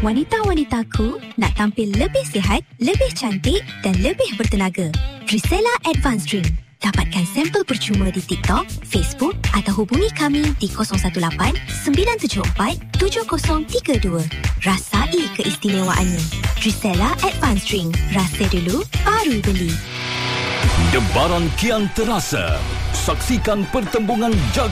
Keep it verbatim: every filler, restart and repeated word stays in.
Wanita-wanitaku nak tampil lebih sihat, lebih cantik dan lebih bertenaga. Trisella Advanced Drink. Dapatkan sampel percuma di TikTok, Facebook atau hubungi kami di kosong satu lapan sembilan tujuh empat tujuh kosong tiga dua. Rasai keistimewaannya. Trisella Advanced Drink. Rasa dulu, baru beli. Debaran kian terasa. Saksikan pertembungan jaga